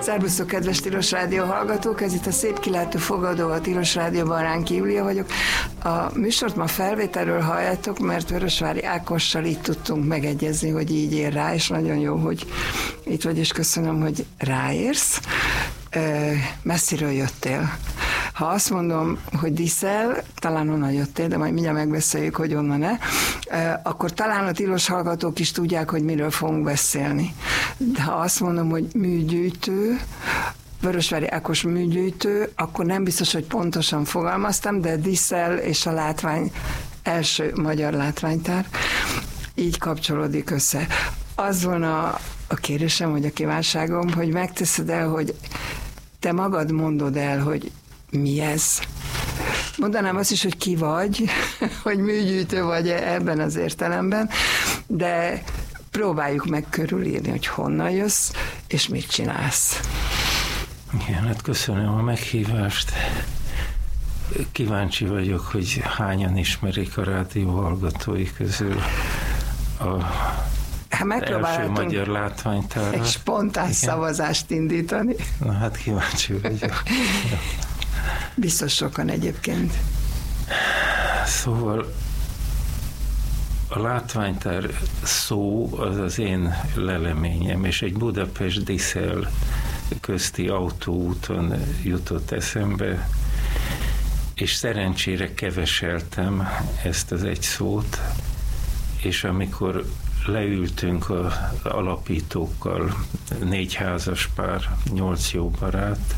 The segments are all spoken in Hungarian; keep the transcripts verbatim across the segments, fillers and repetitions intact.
Szerbusztok, kedves Tilos Rádió hallgatók! Ez itt a Szép Kilátó Fogadó, a Tilos Rádióban, Ránki Júlia vagyok. A műsort ma felvételről halljátok, mert Vörösvári Ákossal így tudtunk megegyezni, hogy így ér rá, és nagyon jó, hogy itt vagy, és köszönöm, hogy ráérsz. Messziről jöttél. Ha azt mondom, hogy Diszel, talán onnan jöttél, de majd mindjárt megbeszéljük, hogy onnan-e, akkor talán a tilos hallgatók is tudják, hogy miről fogunk beszélni. De ha azt mondom, hogy műgyűjtő, Vörösvári Ákos műgyűjtő, akkor nem biztos, hogy pontosan fogalmaztam, de Diszel és a látvány első magyar látványtár így kapcsolódik össze. Az volna a kérésem, vagy a kívánságom, hogy megteszed el, hogy te magad mondod el, hogy mi ez. Mondanám azt is, hogy ki vagy, hogy műgyűjtő vagy ebben az értelemben, de próbáljuk meg körülírni, hogy honnan jössz, és mit csinálsz. Igen, hát köszönöm a meghívást. Kíváncsi vagyok, hogy hányan ismerik a rádió hallgatói közül a hát első magyar látványtárat. Egy spontán igen. szavazást indítani. Na hát kíváncsi vagyok. Biztos sokan egyébként. Szóval a látványtár szó az az én leleményem, és egy Budapest-Diszel közti autóúton jutott eszembe, és szerencsére keveseltem ezt az egy szót, és amikor leültünk az alapítókkal, négy házas pár, nyolc jó barát,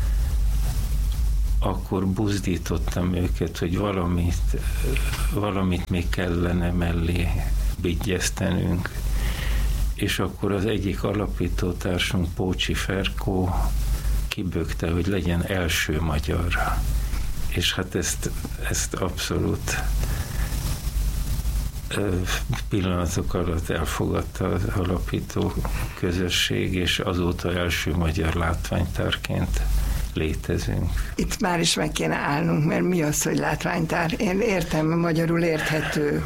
akkor buzdítottam őket, hogy valamit, valamit még kellene mellé vigyeztenünk. És akkor az egyik alapítótársunk, Pócsi Ferkó kibökte, hogy legyen első magyar. És hát ezt, ezt abszolút pillanatok alatt elfogadta az alapító közösség, és azóta első magyar látványtárként létezünk. Itt már is meg kéne állnunk, mert mi az, hogy látványtár? Én értem, magyarul érthető.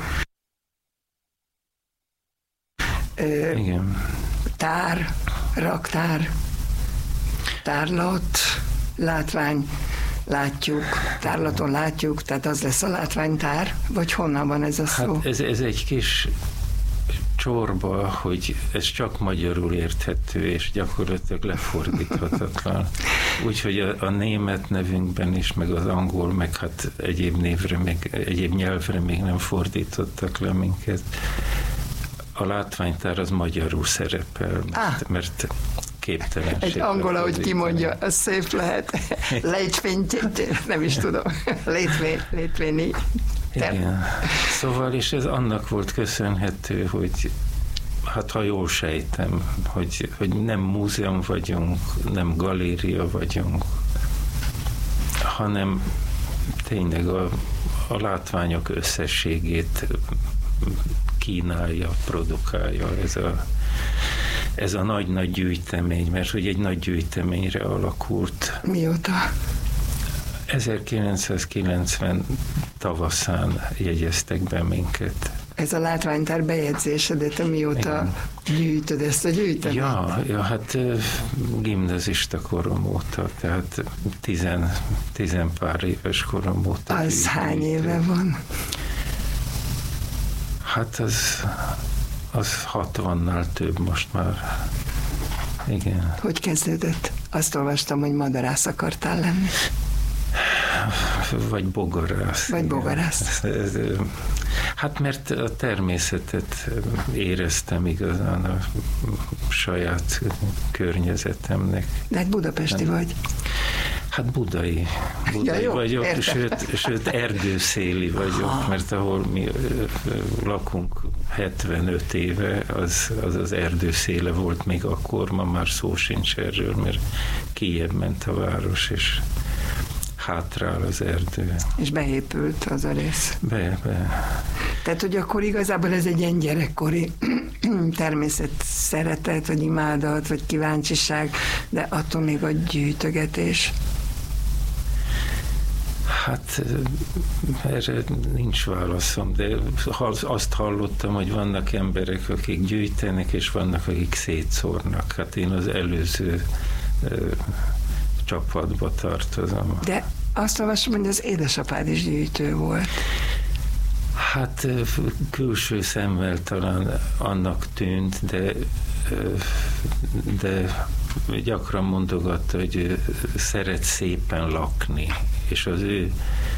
Ö, Igen. Tár, raktár, tárlat, látvány, látjuk, tárlaton látjuk, tehát az lesz a látványtár, vagy honnan van ez a szó? Hát ez, ez egy kis csorba, hogy ez csak magyarul érthető, és gyakorlatilag lefordíthatatlan. Úgyhogy a, a német nevünkben is, meg az angol, meg hát egyéb névre, meg egyéb nyelvre még nem fordítottak le minket. A látványtár az magyarul szerepel, mert, ah. mert képtelenség. Egy angol, ahogy kimondja, az szép lehet. Létvény, nem is tudom. Létvény, létvényi. Igen. Szóval, és ez annak volt köszönhető, hogy hát ha jól sejtem, hogy, hogy nem múzeum vagyunk, nem galéria vagyunk, hanem tényleg a, a látványok összességét kínálja, produkálja ez a, ez a nagy-nagy gyűjtemény, mert hogy egy nagy gyűjteményre alakult. Mióta? ezerkilencszázkilencven tavaszán jegyeztek be minket. Ez a látványtár bejegyzése, de te mióta igen. gyűjtöd ezt a gyűjteményt? Ja, ja, hát gimnazista korom óta, tehát tizen, tizen pár éves korom óta. Az gyűjtöm. Hány éve van? Hát az, az hatvannál több most már. Igen. Hogy kezdődött? Azt olvastam, hogy madarász akartál lenni. Vagy bogarász. Vagy bogarász. Hát mert a természetet éreztem igazán a saját környezetemnek. De hát budapesti nem. vagy. Hát budai, budai ja, jó, vagyok, sőt, sőt erdőszéli vagyok, ha. Mert ahol mi lakunk hetvenöt éve, az az, az erdőszéle volt még akkor, ma már szó sincs erről, mert kijebb ment a város, és hátrál az erdő. És beépült az a rész. Be, be. Tehát, hogy akkor igazából ez egy ilyen gyerekkori természet szeretet, vagy imádat, vagy kíváncsiság, de attól még a gyűjtögetés. Hát erre nincs válaszom, de azt hallottam, hogy vannak emberek, akik gyűjtenek, és vannak, akik szétszórnak. Hát én az előző csapatba tartozom. De azt olvasom, hogy az édesapád is gyűjtő volt. Hát külső szemmel talán annak tűnt, de, de gyakran mondogatta, hogy szeret szépen lakni, és az ő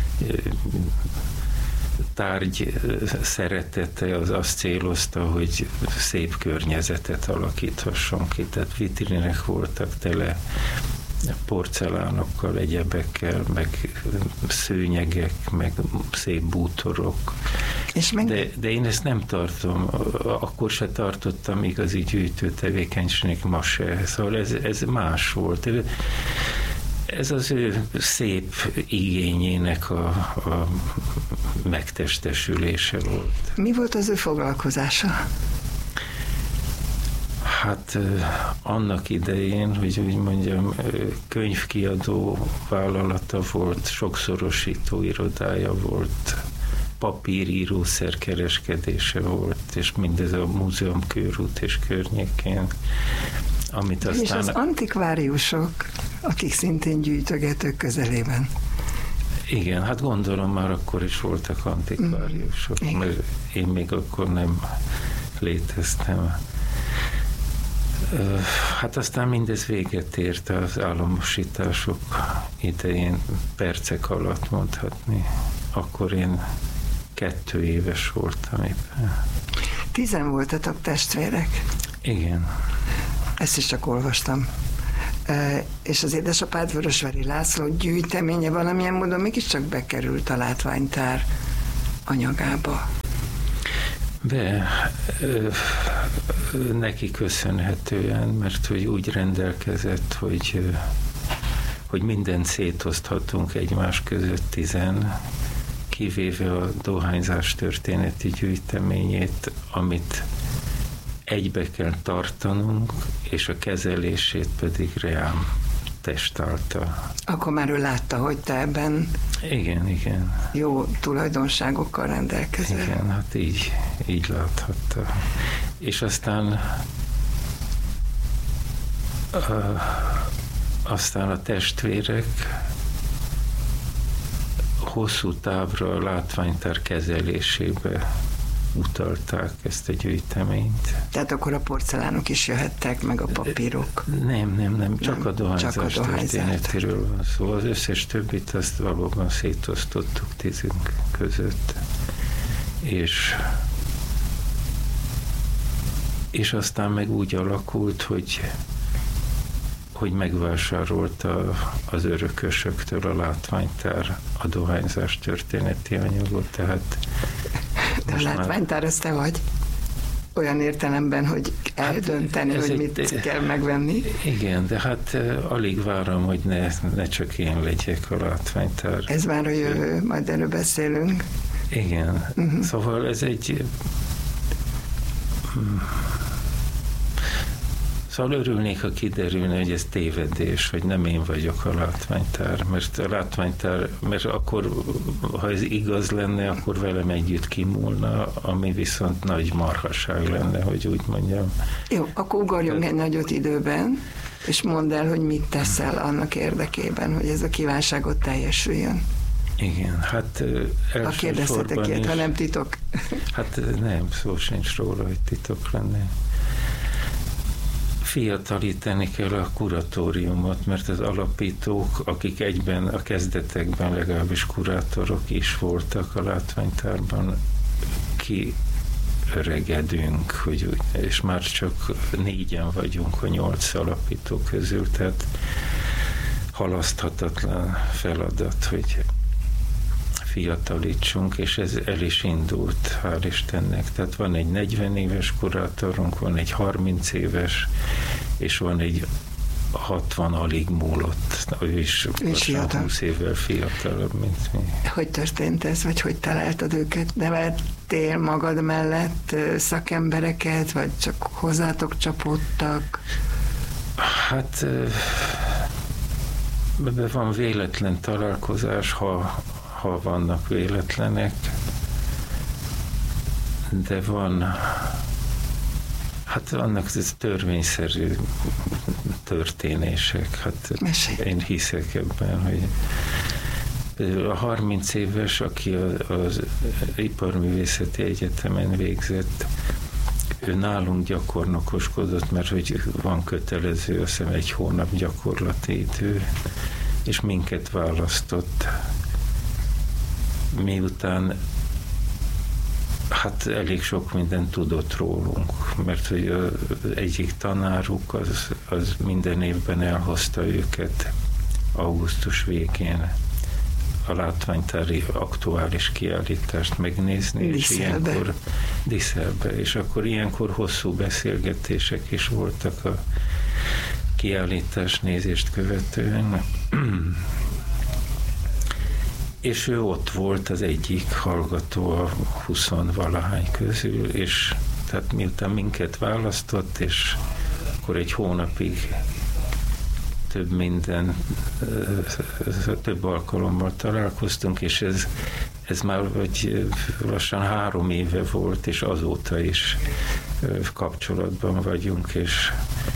tárgy szeretete az azt célozta, hogy szép környezetet alakíthasson ki. Tehát vitrinek voltak tele porcelánokkal, egyebekkel, meg szőnyegek, meg szép bútorok. És meg... de, de én ezt nem tartom, akkor se tartottam igazi gyűjtő tevékenységnek, ma se. Szóval ez, ez más volt. Ez az ő szép igényének a, a megtestesülése volt. Mi volt az ő foglalkozása? Hát annak idején, hogy úgy mondjam, könyvkiadó vállalata volt, sokszorosító irodája volt, papírírószer kereskedése volt, és mindez a múzeum körút és környékén. Amit aztán... És az antikváriusok, akik szintén gyűjtögetők közelében. Igen, hát gondolom már akkor is voltak antikváriusok, mm. mert én még akkor nem léteztem. Hát aztán mindez véget ért az államosítások idején, percek alatt mondhatni. Akkor én kettő éves voltam éppen. Tizen voltatok testvérek? Igen. Ezt is csak olvastam. E, és az édesapád Vörösvári László gyűjteménye valamilyen módon mégiscsak bekerült a látványtár anyagába. Be, ö, neki köszönhetően, mert hogy úgy rendelkezett, hogy, hogy mindent szétoszthatunk egymás között tizen, kivéve a dohányzás történeti gyűjteményét, amit egybe kell tartanunk, és a kezelését pedig reám testálta. Akkor már ő látta, hogy te ebben igen, igen. jó tulajdonságokkal rendelkezel. Igen, hát így, így láthatta. És aztán uh, aztán a testvérek hosszú távra a látványtár kezelésébe utalták ezt a gyűjteményt. Tehát akkor a porcelánok is jöhettek, meg a papírok? Nem, nem, nem, csak nem, a dohányzás, csak a dohányzás történetéről van szó. Szóval az összes többit azt valóban szétosztottuk tízünk között. És és aztán meg úgy alakult, hogy hogy megvásárolta az örökösöktől a látványtár a dohányzás történeti anyagot, tehát de a látványtár az te vagy? Olyan értelemben, hogy eldönteni, hát hogy mit egy, kell megvenni? Igen, de hát alig várom, hogy ne, ne csak én legyek a látványtár. Ez már a jövő, majd erről beszélünk. Igen, uh-huh. Szóval ez egy... Szóval örülnék, ha kiderülne, hogy ez tévedés, hogy nem én vagyok a látványtár, mert a látványtár, mert akkor, ha ez igaz lenne, akkor velem együtt kimúlna, ami viszont nagy marhaság lenne, hogy úgy mondjam. Jó, akkor ugorjunk De... egy nagyot időben, és mondd el, hogy mit teszel annak érdekében, hogy ez a kívánságot teljesüljön. Igen, hát ha kérdeztetek ilyet, ha nem titok. Hát nem, szó sincs róla, hogy titok lenne. Fiatalítani kell a kuratóriumot, mert az alapítók, akik egyben a kezdetekben legalábbis kurátorok is voltak a látványtárban, ki öregedünk, hogy, és már csak négyen vagyunk a nyolc alapító közül, tehát halaszthatatlan feladat, hogy fiatalítsunk, és ez el is indult, hál' Istennek. Tehát van egy negyven éves kurátorunk, van egy harminc éves, és van egy hatvan alig múlott. Ő is húsz évvel fiatalabb, mint mi. Hogy történt ez, vagy hogy találtad őket? Neveltél magad mellett szakembereket, vagy csak hozzátok csapódtak? Hát ebben van véletlen találkozás, ha ha vannak véletlenek, de van, Hát annak ez törvényszerű történések. Hát én hiszek ebben, hogy a harminc éves, aki az Iparművészeti Egyetemen végzett, ő nálunk gyakornokoskodott, mert hogy van kötelező, azt hiszem egy hónap gyakorlati idő, és minket választott. Miután hát elég sok mindent tudott rólunk, mert hogy az egyik tanáruk az, az minden évben elhozta őket augusztus végén a látványtári aktuális kiállítást megnézni, és ilyenkor Díszelbe, és akkor ilyenkor hosszú beszélgetések is voltak a kiállítás nézést követően. És ő ott volt az egyik hallgató a huszonvalahány közül, és tehát miután minket választott, és akkor egy hónapig több minden, több alkalommal találkoztunk, és ez, ez már vagy lassan három éve volt, és azóta is kapcsolatban vagyunk, és,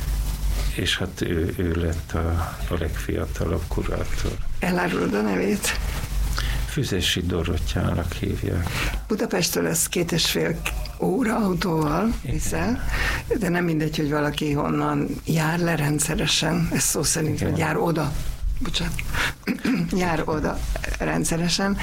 és hát ő, ő lett a, a legfiatalabb kurátor. Elárulod a nevét? Füzesi Dorottyának hívják. Budapestről ez két és fél óra autóval viszel, de nem mindegy, hogy valaki honnan jár le rendszeresen, ez szó szerint, hogy jár oda, bocsánat, jár oda rendszeresen,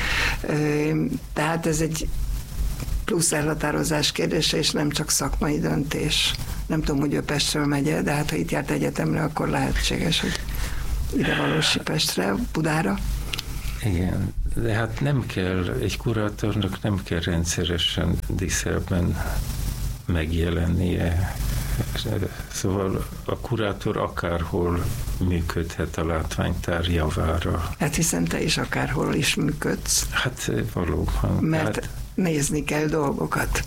tehát ez egy plusz elhatározás kérdése, és nem csak szakmai döntés. Nem tudom, hogy ő Pestről megy, de hát ha itt járt egyetemre, akkor lehetséges, hogy ide valósi Pestre, Budára. Igen, de hát nem kell, egy kurátornak nem kell rendszeresen Díszelben megjelennie. Szóval a kurátor akárhol működhet a látványtár javára. Hát hiszen te is akárhol is működsz. Hát valóban. Mert hát, nézni kell dolgokat.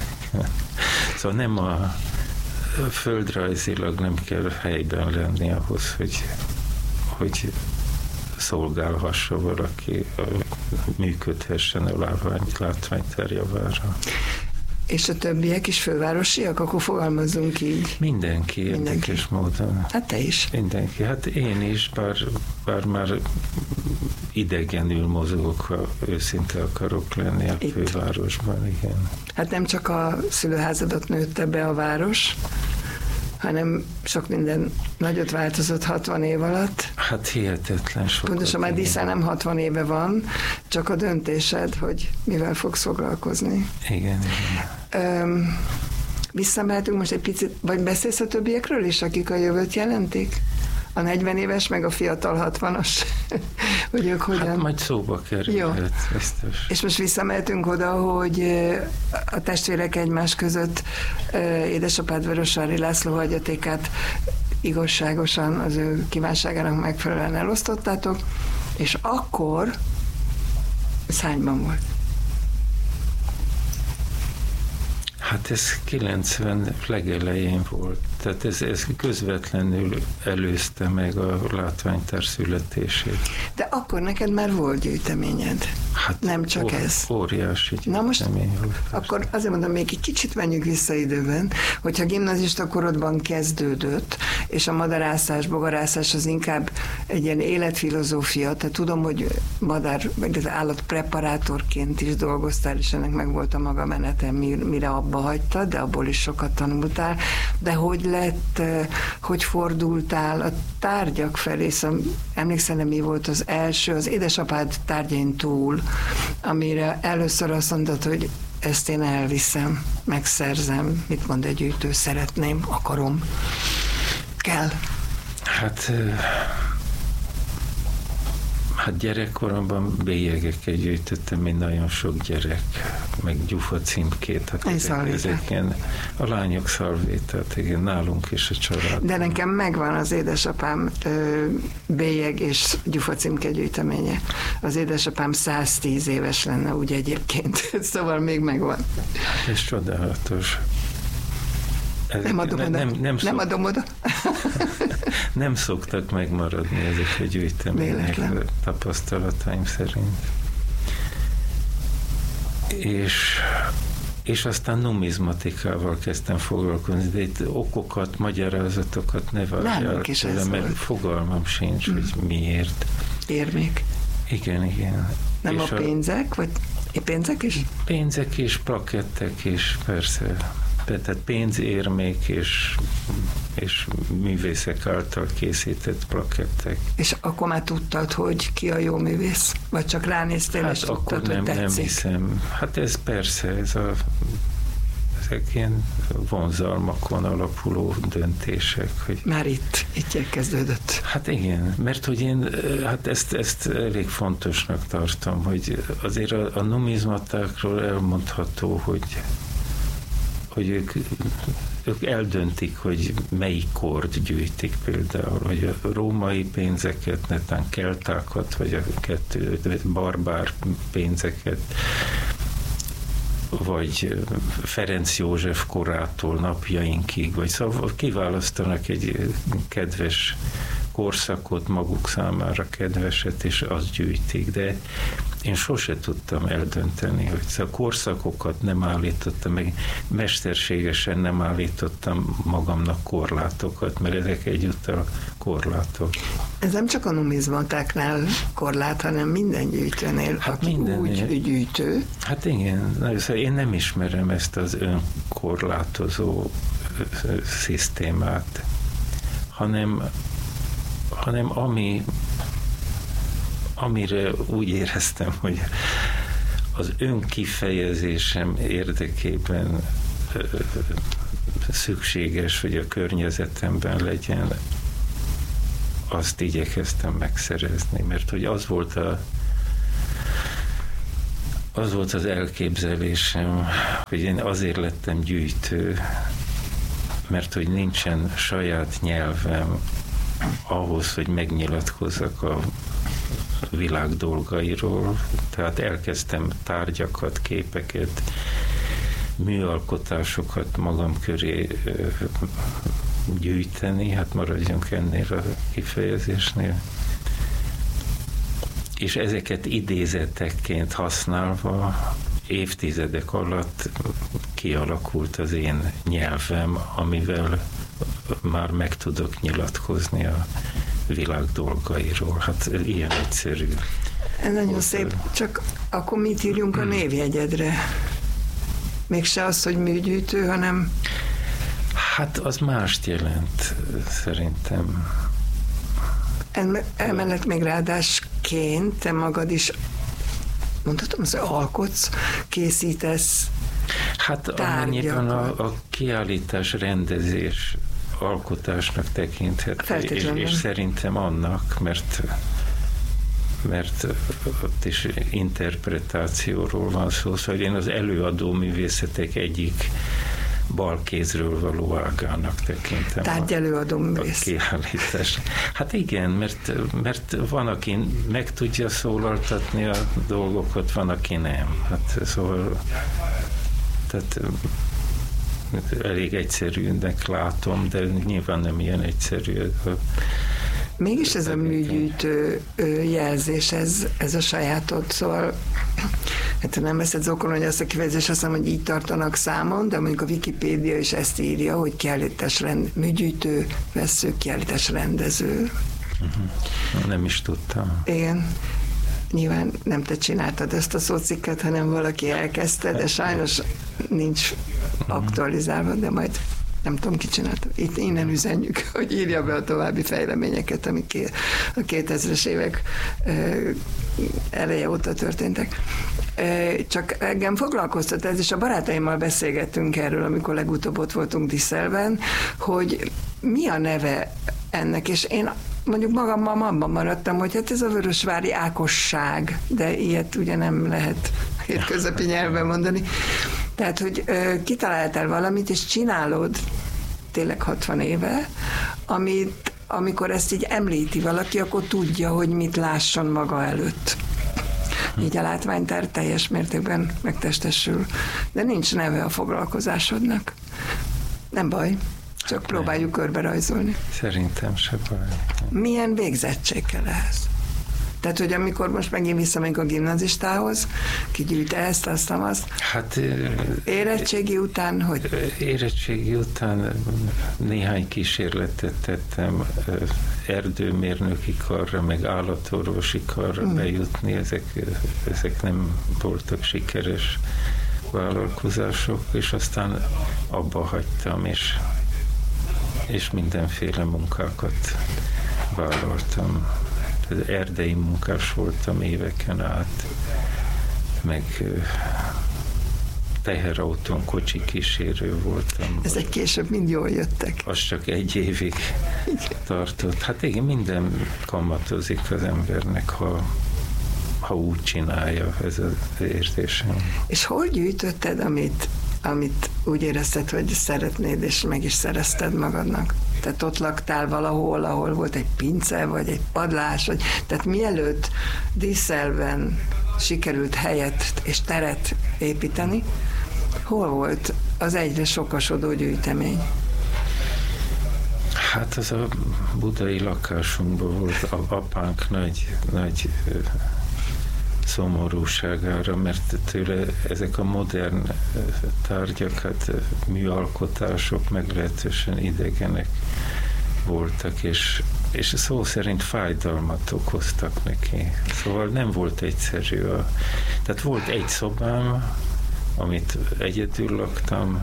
Szóval nem a földrajzilag nem kell helyben lenni ahhoz, hogy, hogy szolgálhassa valaki, működhessen a látványtár javára. És a többiek is fővárosiak? Akkor fogalmazzunk így. Mindenki, Mindenki. érdekes módon. Hát te is. Mindenki. Hát én is, bár, bár már idegenül mozogok, ha őszinte akarok lenni a Itt. fővárosban, igen. Hát nem csak a szülőházadat nőtte be a város, hanem sok minden nagyot változott hatvan év alatt. Hát hihetetlen sokat. Pontosan már Díszel nem hatvan éve van, csak a döntésed, hogy mivel fogsz foglalkozni. Igen, igen. Öm, visszamehetünk most egy picit, vagy beszélsz a többiekről is, akik a jövőt jelentik? A negyven éves, meg a fiatal hatvanas, hogy ők hogyan? Hát majd szóba kerülhet, biztos. És most visszamehetünk oda, hogy a testvérek egymás között édesapád Vörösvári László hagyatékát igazságosan az ő kívánságának megfelelően elosztottátok, és akkor ez hányban volt? Hát ez kilencven legelején volt. Tehát ez, ez közvetlenül előzte meg a látványtár születését. De akkor neked már volt gyűjteményed. Hát nem csak ó, ez. Óriási Na most volt. Akkor azért mondom, még egy kicsit menjünk vissza időben, hogyha gimnazista korodban kezdődött, és a madarászás, bogarászás az inkább egy ilyen életfilozófia, tehát tudom, hogy madár, vagy az állatpreparátorként is dolgoztál, és ennek meg volt a maga menete, mire abba hagytad, de abból is sokat tanultál, de hogy lett, hogy fordultál a tárgyak felé, szóval emlékszel, mi volt az első, az édesapád tárgyain túl, amire először azt mondtad, hogy ezt én elviszem, megszerzem, mit mond egy gyűjtő, szeretném, akarom, kell. Hát, hát gyerekkoromban bélyegeket gyűjtöttem, mint nagyon sok gyerek, meg gyufa címkét. Hát ezek, ezek ilyen, a lányok szalvétát, igen, nálunk is a családban. De nekem megvan az édesapám ö, bélyeg és gyufa címke gyűjteménye. Az édesapám száztíz éves lenne úgy egyébként, szóval még megvan. Ez csodálatos. Ez, nem adom oda. Nem, nem, nem, nem adom oda. Nem szoktak megmaradni ezek a gyűjtemények tapasztalataim szerint. És és aztán numizmatikával kezdtem foglalkozni, de itt okokat, magyarázatokat ne várjál tőle, mert volt. Fogalmam sincs, mm. hogy miért. Érmék. Igen, igen. Nem és a pénzek, vagy pénzek is? Pénzek és plakettek is, persze. Tehát pénzérmék és, és művészek által készített plakettek. És akkor már tudtad, hogy ki a jó művész? Vagy csak ránéztél, hát és tudtad, nem, hogy tetszik? Nem hiszem. Hát ez persze, ez a, ezek ilyen vonzalmakon alapuló döntések. Hogy már itt, itt kezdődött. Hát igen, mert hogy én hát ezt, ezt elég fontosnak tartom, hogy azért a, a numizmatákról elmondható, hogy hogy ők, ők eldöntik, hogy melyik kort gyűjtik például, hogy a római pénzeket, netán keltákat, vagy a kettő barbár pénzeket, vagy Ferenc József korától napjainkig, vagy szóval kiválasztanak egy kedves korszakot, maguk számára kedveset, és azt gyűjtik, de én sose tudtam eldönteni, hogy a korszakokat nem állítottam, meg mesterségesen nem állítottam magamnak korlátokat, mert ezek egyúttal korlátok. Ez nem csak a numizmatáknál korlát, hanem minden gyűjtőnél, hát aki mindennél. Úgy gyűjtő. Hát igen, én nem ismerem ezt az önkorlátozó szisztémát, hanem hanem ami, amire úgy éreztem, hogy az önkifejezésem érdekében szükséges, hogy a környezetemben legyen, azt igyekeztem megszerezni, mert hogy az volt a az volt az elképzelésem, hogy én azért lettem gyűjtő, mert hogy nincsen saját nyelvem ahhoz, hogy megnyilatkozzak a világ dolgairól. Tehát elkezdtem tárgyakat, képeket, műalkotásokat magam köré gyűjteni, hát maradjunk ennél a kifejezésnél. És ezeket idézetekként használva évtizedek alatt kialakult az én nyelvem, amivel már meg tudok nyilatkozni a világ dolgairól. Hát ilyen egyszerű. Ez nagyon szép, csak akkor mit írjunk a névjegyedre? Mégse az, hogy műgyűjtő, hanem... Hát az mást jelent, szerintem. Emellett még ráadásként te magad is, mondhatom, hogy alkotsz, készítesz hát amennyiben a, a kiállítás rendezés alkotásnak tekinthető, és, és szerintem annak, mert mert ott is interpretációról van szó, szóval én az előadó művészetek egyik balkézről való ágának tekintem. Tárgyelőadó művész. A kiállítás. Hát igen, mert, mert van, aki meg tudja szólaltatni a dolgokat, van, aki nem. Hát szóval tehát elég egyszerűnek látom, de nyilván nem ilyen egyszerű. Mégis ez a műgyűjtő jelzés, ez, ez a sajátod, szóval hát nem veszed zokon, hogy azt a kifejezés, azt mondom, hogy így tartanak számon, de mondjuk a Wikipédia is ezt írja, hogy kiállítás rend, műgyűjtő, vesző, kiállítás rendező. Uh-huh. Nem is tudtam. Igen. Nyilván nem te csináltad ezt a szócikket, hanem valaki elkezdte, de sajnos nincs aktualizálva, de majd nem tudom, ki csinálta. Itt innen üzenjük, hogy írja be a további fejleményeket, amik a kétezres évek eleje óta történtek. Csak engem foglalkoztat ez, és a barátaimmal beszélgettünk erről, amikor legutóbb ott voltunk Diszelben, hogy mi a neve ennek, és én mondjuk magammal abban maradtam, hogy hát ez a vörösvári ákosság, de ilyet ugye nem lehet hétköznapi nyelven mondani. Tehát, hogy ö, kitaláltál valamit, és csinálod tényleg hatvan éve, amit, amikor ezt így említi valaki, akkor tudja, hogy mit lásson maga előtt. Így a látványtár teljes mértékben megtestesül. De nincs neve a foglalkozásodnak. Nem baj, csak próbáljuk körbe rajzolni. Szerintem se baj. Milyen végzettség kell ehhez? Tehát, hogy amikor most megint visszamegyünk a gimnazistához, kigyűjt ezt, azt, azt. Hát... Érettségi után, hogy... Érettségi után néhány kísérletet tettem erdőmérnöki karra, meg állatorvosi karra hmm. bejutni, ezek, ezek nem voltak sikeres vállalkozások, és aztán abba hagytam, és, és mindenféle munkákat vállaltam. Erdei munkás voltam éveken át, meg teherautón kocsi kísérő voltam. Ezek később mind jól jöttek. Az csak egy évig tartott. Hát igen, minden kamatozik az embernek, ha, ha úgy csinálja, ez az érzésem. És hol gyűjtötted, amit, amit úgy érezted, hogy szeretnéd, és meg is szerezted magadnak? Tehát ott laktál valahol, ahol volt egy pince, vagy egy padlás, vagy, tehát mielőtt Díszelben sikerült helyet és teret építeni, hol volt az egyre sokasodó gyűjtemény? Hát az a budai lakásunkban volt a apánk nagy, nagy szomorúságára, mert tőle ezek a modern tárgyak, hát műalkotások meglehetősen idegenek voltak, és, és szó szerint fájdalmat okoztak neki. Szóval nem volt egyszerű. A, tehát volt egy szobám, amit egyedül laktam,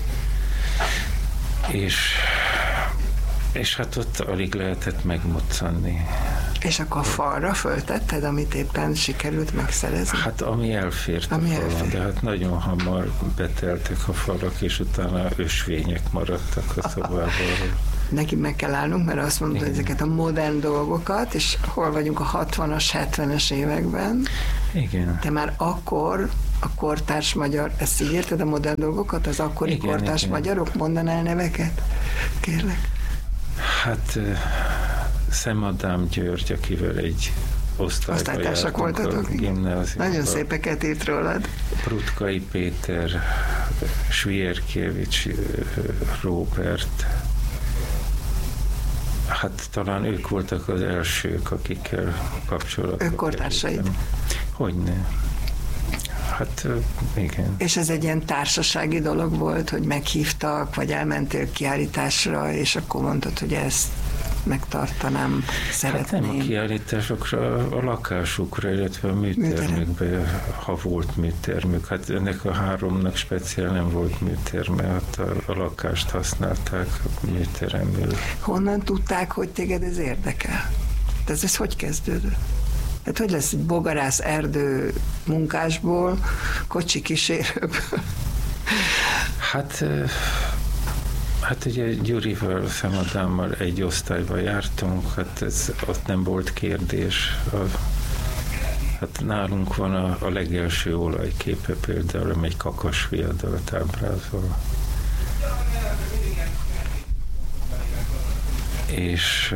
és, és hát ott alig lehetett megmoccanni. És akkor a falra föltetted, amit éppen sikerült megszerezni? Hát ami elfért ami a falon, elfért. de hát nagyon hamar beteltek a falak, és utána ösvények maradtak a szobában. Neki meg kell állnunk, mert azt mondod, hogy ezeket a modern dolgokat, és hol vagyunk a hatvanas, hetvenes években. Igen. Te már akkor a kortárs magyar, ezt így érted, a modern dolgokat, az akkori igen, kortárs igen. magyarok, mondanál neveket? Kérlek. Hát Szemadám György, akivel egy osztályba Osztálytársak jártunk voltatok? a gimnáziumban. Nagyon szépeket írt rólad. Prutkai Péter, Svierkiewicz Róbert. Hát talán ők voltak az elsők, akikkel kapcsolatban. Ők kortársaid? Hogyne. Hát igen. És ez egy ilyen társasági dolog volt, hogy meghívtak, vagy elmentél kiállításra, és akkor mondtad, hogy ezt megtartanám, szeretném. Hát nem a kiállításokra, a lakásukra, illetve a műtermükbe, ha volt műtermük. Hát ennek a háromnak speciál nem volt műterme, hát a, a lakást használták a műteremül. Honnan tudták, hogy téged ez érdekel? Ez, ez hogy kezdődött? Hát hogy lesz egy bogarász erdő munkásból, kocsi kísérőből? Hát... Hát ugye Gyurival, Szemadámmal egy osztályba jártunk, hát ez, ott nem volt kérdés. A, hát nálunk van a, a legelső olajképe például, amely egy kakas viadalt ábrázol. És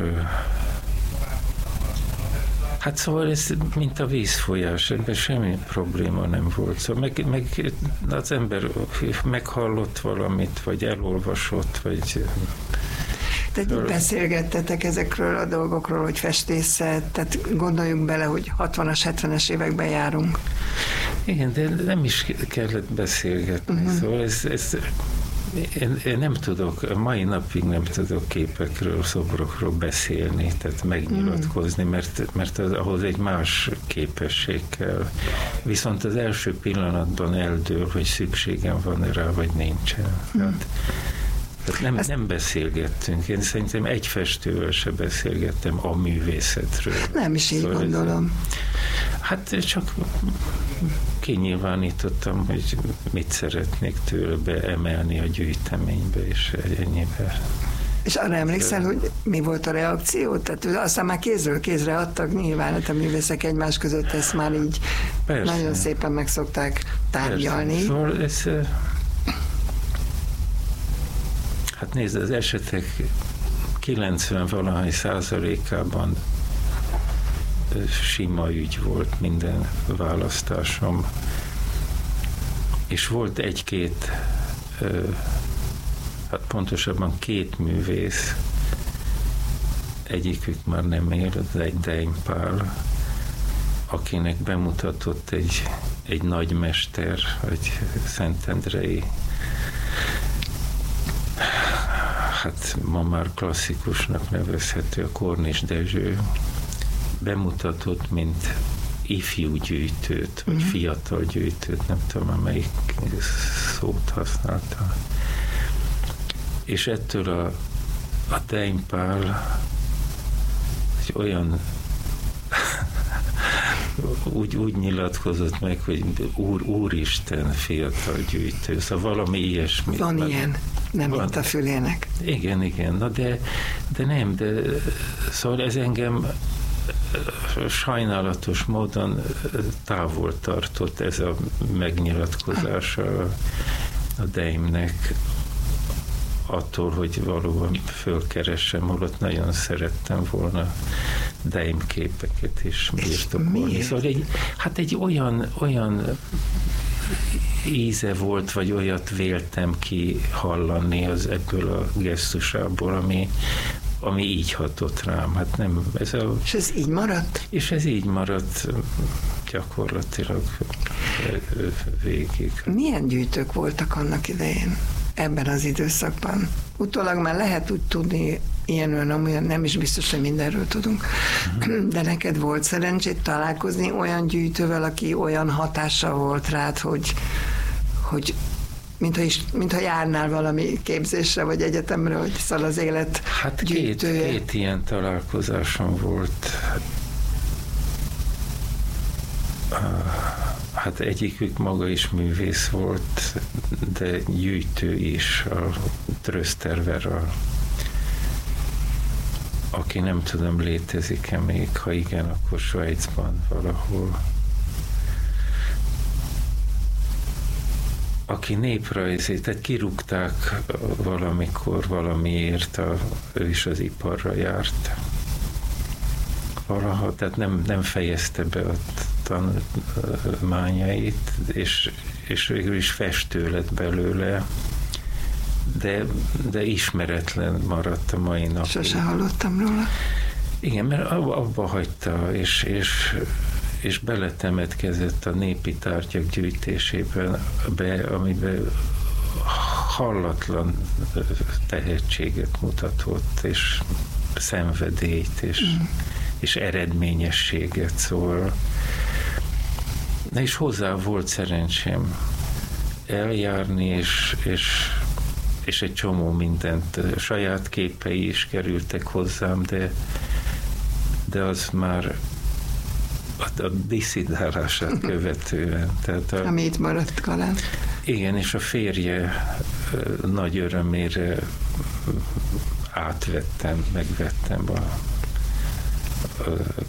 hát szóval ez mint a vízfolyás, ebben semmi probléma nem volt. Szóval meg, meg az ember meghallott valamit, vagy elolvasott, vagy... Tehát így beszélgettetek ezekről a dolgokról, hogy festészet, tehát gondoljunk bele, hogy hatvanas, hetvenes években járunk. Igen, de nem is kellett beszélgetni. Uh-huh. Szóval ez... ez Én, én nem tudok, mai napig nem tudok képekről, szobrokról beszélni, tehát megnyilatkozni, mert, mert az, ahhoz egy más képesség kell. Viszont az első pillanatban eldől, hogy szükségem van rá, vagy nincsen. Tehát, tehát nem, Ezt... nem beszélgettünk. Én szerintem egy festővel se beszélgettem a művészetről. Nem is így szóval gondolom. Ez, hát csak kinyilvánítottam, hogy mit szeretnék tőle beemelni a gyűjteménybe, és ennyibe. És arra emlékszel, hogy mi volt a reakció? Tehát aztán már kézről kézre adtak nyilván, hát a művészek egymás között ezt már így persze. Nagyon szépen meg szokták tárgyalni. Persze. Szóval ez, hát nézd, az esetek kilencven-valahány százalékában sima ügy volt minden választásom. És volt egy-két, hát pontosabban két művész, egyikük már nem él, Deiny Pál, akinek bemutatott egy, egy nagymester, egy szentendrei, hát ma már klasszikusnak nevezhető, a Kornis Dezső, bemutatott, mint ifjú gyűjtőt, vagy uh-huh. fiatal gyűjtőt, nem tudom, melyik szót használta. És ettől a, a Deim Pál egy olyan úgy, úgy nyilatkozott meg, hogy úr, úristen fiatal gyűjtő, szóval valami ilyesmi. Van már, ilyen, nem van, itt a fülének. Igen, igen, na de, de nem, de szóval ez engem sajnálatos módon távol tartott, ez a megnyilatkozása a Deimnek attól, hogy valóban fölkeressem, holott nagyon szerettem volna Deim képeket is birtokolni. Szóval egy, hát egy olyan, olyan íze volt, vagy olyat véltem ki hallani az ebből a gesztusából, ami, ami így hatott rám. Hát nem, ez a, és ez így maradt? És ez így maradt gyakorlatilag végig. Milyen gyűjtők voltak annak idején ebben az időszakban? Utólag már lehet úgy tudni, ilyen olyan, olyan, nem is biztos, hogy mindenről tudunk, uh-huh. de neked volt szerencsét találkozni olyan gyűjtővel, aki olyan hatással volt rád, hogy, hogy mintha, is, mintha járnál valami képzésre, vagy egyetemre, hogy szal az élet hát gyűjtője. Két, két ilyen találkozásom volt. Hát egyikük maga is művész volt, de gyűjtő is, a Tröszter, aki nem tudom, létezik-e még, ha igen, akkor Svájcban valahol. Aki néprajzi, tehát kirúgták valamikor valamiért, a, ő is az iparra járt valaha, tehát nem, nem fejezte be a tanulmányait, és, és végül is festő lett belőle, de, de ismeretlen maradt a mai napig. Sose hallottam róla. Igen, mert abba, abba hagyta, és, és, és beletemetkezett a népi tárgyak gyűjtésében, be, amiben hallatlan tehetséget mutatott, és szenvedélyt, és, mm. és eredményességet, szóval. Na és hozzá volt szerencsém eljárni, és, és, és egy csomó mindent, saját képei is kerültek hozzám, de, de az már a, a disszidálását követően. Tehát a, ami itt maradt Kalán. Igen, és a férje nagy örömére átvettem, megvettem a, a,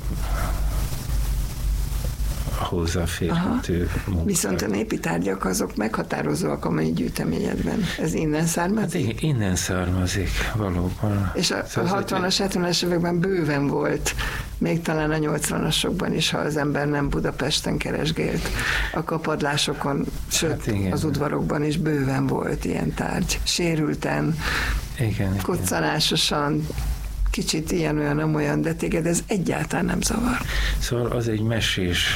a hozzáférhető munkát. Viszont a népi tárgyak azok meghatározóak a mai gyűjteményedben. Ez innen származik? Hát innen származik, valóban. És a, a hatvanas, hetvenes években bőven volt, még talán a nyolcvanasokban is, ha az ember nem Budapesten keresgélt. A kapadlásokon, sőt, hát az udvarokban is bőven volt ilyen tárgy. Sérülten, igen, koccanásosan, kicsit ilyen-olyan, nem olyan, de téged ez egyáltalán nem zavar. Szóval az egy mesés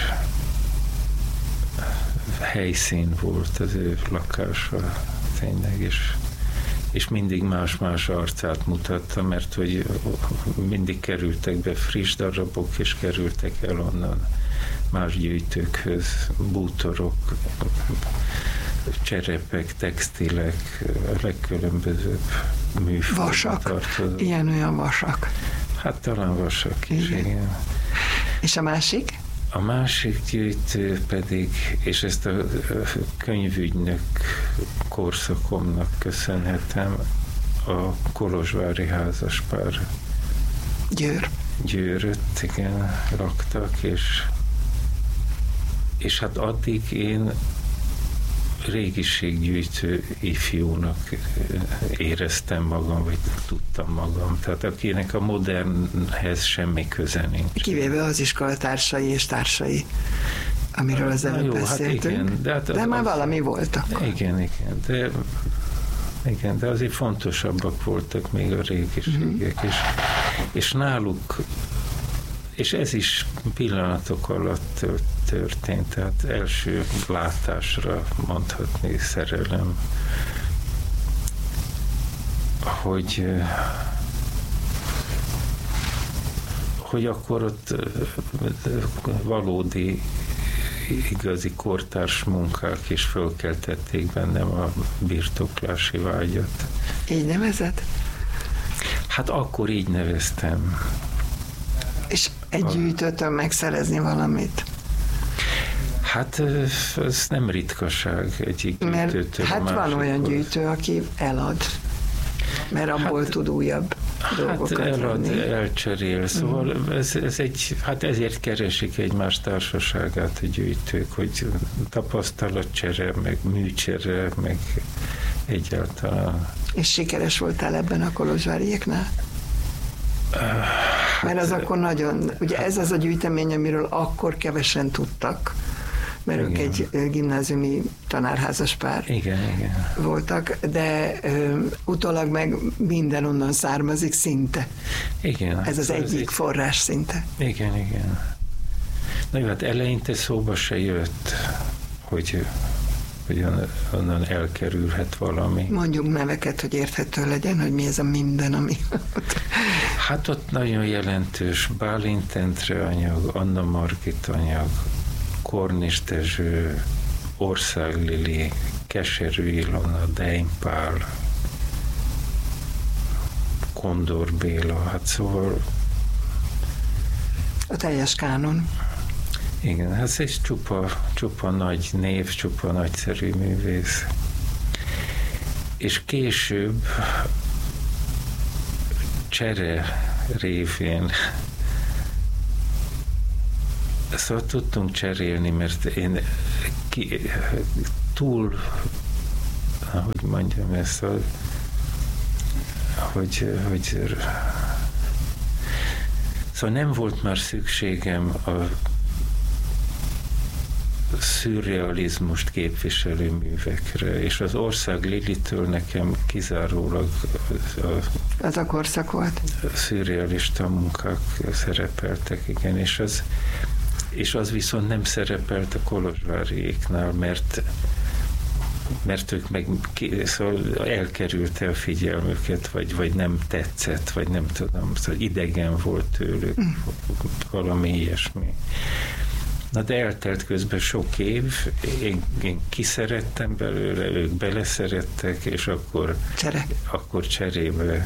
helyszín volt az ő lakása, tényleg, és, és mindig más-más arcát mutatta, mert hogy mindig kerültek be friss darabok, és kerültek el onnan más gyűjtőkhöz, bútorok, cserepek, textilek, a legkülönbözőbb műfajok. Vasak, tartozó. Ilyen-olyan vasak. Hát talán vasak is, igen. igen. És a másik? A másik gyűjtő pedig, és ezt a könyvügynök korszakomnak köszönhetem, a kolozsvári házaspár. Győr. Győröt, igen, raktak, és, és hát addig én régiséggyűjtő ifjúnak éreztem magam, vagy tudtam magam. Tehát akinek a modernhez semmi köze nincs. Kivéve az iskolatársai és társai, amiről az előbb beszéltünk. Hát igen, de, hát de az, már valami voltak. Igen, igen, de, igen, de azért fontosabbak voltak még a régiségek, uh-huh. és, és náluk és ez is pillanatok alatt történt, tehát első látásra mondhatni szerelem, hogy hogy akkor ott valódi, igazi kortárs munkák is fölkeltették bennem a birtoklási vágyat. Így nevezed? Hát akkor így neveztem. És egy gyűjtőtől megszerezni valamit? Hát ez nem ritkaság egyik gyűjtőtől. Mert hát van olyan hoz. gyűjtő, aki elad, mert abból hát, tud újabb dolgokat hát elad, venni. elcserél, szóval mm. ez, ez egy, hát ezért keresik egymás társaságát a gyűjtők, hogy tapasztalatcsere, meg műcsere, meg egyáltalán. És sikeres voltál ebben a kolozsváriéknál? Hát, mert az akkor nagyon, ugye ez az a gyűjtemény, amiről akkor kevesen tudtak, mert igen. ők egy gimnáziumi tanárházas pár igen, igen. voltak, de ö, utólag meg minden onnan származik szinte. Igen. Ez az egyik egy... forrás szinte. Igen, igen. Na jó, hát eleinte szóba se jött, hogy, hogy onnan elkerülhet valami. Mondjuk neveket, hogy érthető legyen, hogy mi ez a minden, ami... Hát ott nagyon jelentős Bálint Endre anyag, Anna Margit anyag, Kornis Dezső, Ország Lili, Keserű Ilona, Dein Pál, Kondor Béla, hát szóval... A teljes kánon. Igen, hát ez csupa, csupa nagy név, csupa nagyszerű művész. És később csere révén szóval tudtunk cserélni, mert én ki, túl, hogy mondjam ezt, hogy, hogy szóval nem volt már szükségem a szürrealizmust képviselő művekre, és az Ország Lilitől nekem kizárólag a, az a korszak volt. A szürrealista munkák szerepeltek, igen, és az, és az viszont nem szerepelt a kolozsváriéknál, mert mert ők meg szóval elkerülte a figyelmüket, vagy, vagy nem tetszett, vagy nem tudom, szóval idegen volt tőlük, mm. valami ilyesmi. Na de eltelt közben sok év, én, én kiszerettem belőle, ők beleszerettek, és akkor, Csere. akkor cserébe.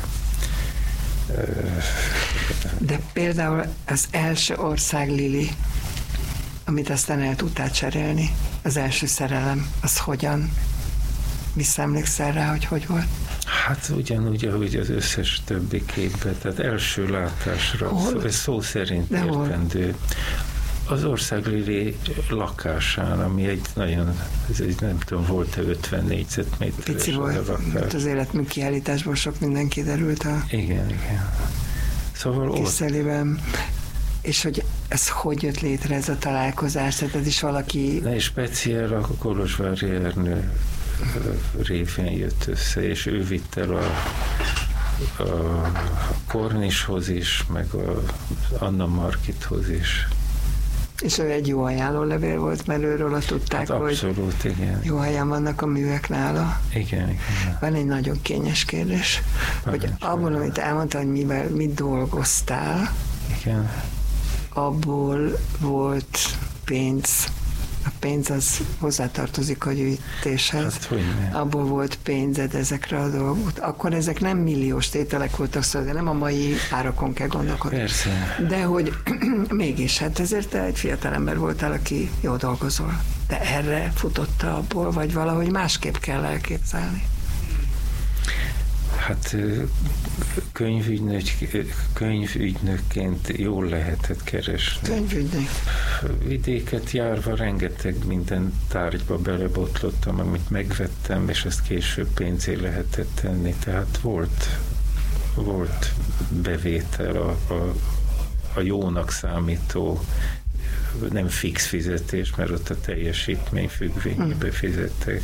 De például az első Ország Lili, amit aztán el tudtál cserélni, az első szerelem, az hogyan? Visszaemlékszel rá, hogy hogy volt? Hát ugyanúgy, ahogy az összes többi képben, tehát első látásra, szó, ez szó szerint de értendő. Hol? Az Ország Lili lakásán, ami egy nagyon, ez egy, nem tudom, volt-e ötven négyzetméteres. Pici volt, az életmű kiállításból sok minden kiderült a igen, igen. Szóval Kisszelében. És hogy ez hogy jött létre, ez a találkozás? Tehát ez is valaki... Ne, és speciál a Kolozsvári Ernő révén jött össze, és ő vitt el a, a Kornishoz is, meg a Anna Margithoz is. És ő egy jó ajánlólevél volt, mert őről tudták, hát abszolút, hogy igen. jó helyen vannak a művek nála. Igen, igen. Van egy nagyon kényes kérdés, Van hogy abból, amit elmondta, hogy mivel, mit dolgoztál, igen. abból volt pénz. A pénz az hozzátartozik a gyűjtéshez. Hát, hogyne. Abból volt pénzed ezekre a dolgok. Akkor ezek nem milliós tételek voltak, szóval nem a mai árakon kell gondolkodni. Persze. De hogy mégis, hát ezért te egy fiatalember voltál, aki jól dolgozol. De erre futotta abból, vagy valahogy másképp kell elképzelni? Hát könyvügynök, könyvügynökként jól lehetett keresni. Könyvügynök. Vidéket járva rengeteg minden tárgyba belebotlottam, amit megvettem, és ezt később pénzé lehetett tenni. Tehát volt, volt bevétel a, a, a jónak számító, nem fix fizetés, mert ott a teljesítmény függvényébe fizettek.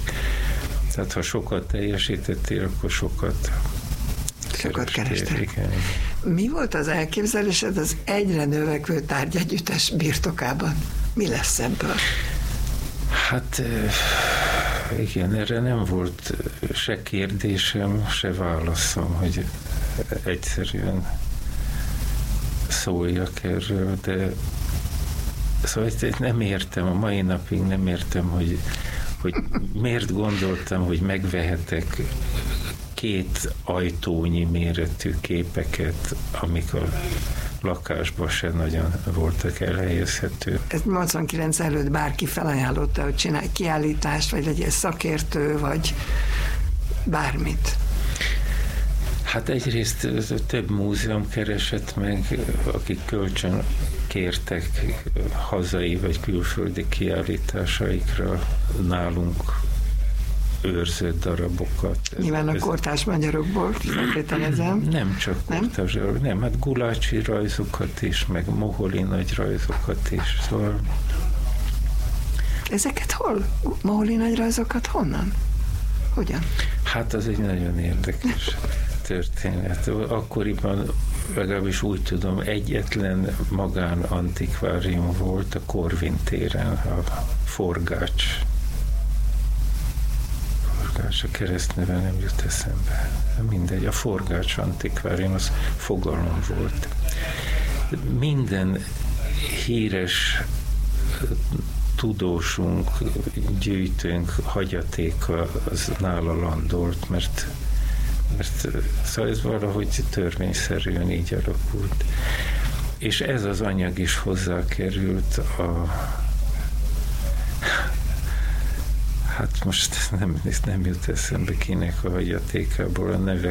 Tehát ha sokat teljesítettél, akkor sokat Sokat kerestél. Igen. Mi volt az elképzelésed az egyre növekvő tárgyegyüttes birtokában? Mi lesz ebből? Hát igen, erre nem volt se kérdésem, se válaszom, hogy egyszerűen szóljak erről, de szóval nem értem, a mai napig nem értem, hogy, hogy miért gondoltam, hogy megvehetek két ajtónyi méretű képeket, amik a lakásban se nagyon voltak elhelyezhető. Ez nyolcvankilenc előtt bárki felajánlotta, hogy csinálj kiállítást, vagy legyél szakértő, vagy bármit. Hát egyrészt több múzeum keresett meg, akik kölcsön kértek hazai vagy külföldi kiállításaikra nálunk őrzött darabokat. Nyilván a kortárs magyarokból feltételezem. Nem csak kortárs, nem? nem, hát Gulácsi rajzokat is, meg Moholi nagy rajzokat is, szóval... Ezeket hol? Moholi nagy rajzokat honnan? Hogyan? Hát az egy nagyon érdekes történet. Akkoriban legalábbis úgy tudom, egyetlen magán antikvárium volt a Korvin téren, a Forgács. Forgács, a keresztneve nem jut eszembe. Mindegy, a Forgács antikvárium, az fogalom volt. Minden híres tudósunk, gyűjtőnk hagyatéka az nála landolt, mert, mert szóval ez valahogy törvényszerűen így alakult. És ez az anyag is hozzákerült a hát most nem, nem jut eszembe kinek a hagyatékából a neve,